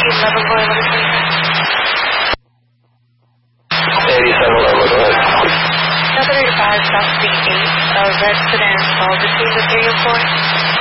11 Boy, 87 level, go ahead. Another 5, South Street 8, a red sedan stalled between the 3 and 4.